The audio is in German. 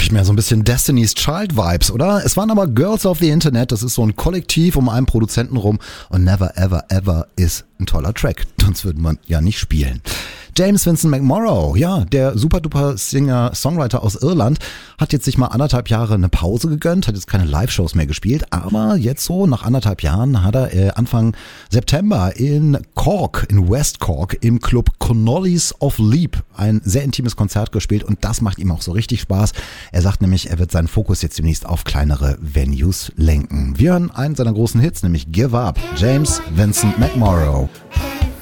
nicht mehr. So ein bisschen Destiny's Child Vibes, oder? Es waren aber Girls of the Internet. Das ist so ein Kollektiv um einen Produzenten rum. Und Never Ever Ever ist ein toller Track. Sonst würde man ja nicht spielen. James Vincent McMorrow, ja, der super-duper Singer-Songwriter aus Irland, hat jetzt sich mal 1,5 Jahre eine Pause gegönnt, hat jetzt keine Live-Shows mehr gespielt, aber jetzt so nach 1,5 Jahren hat er Anfang September in Cork, in West Cork, im Club Connolly's of Leap ein sehr intimes Konzert gespielt und das macht ihm auch so richtig Spaß. Er sagt nämlich, er wird seinen Fokus jetzt demnächst auf kleinere Venues lenken. Wir hören einen seiner großen Hits, nämlich Give Up, James Vincent McMorrow.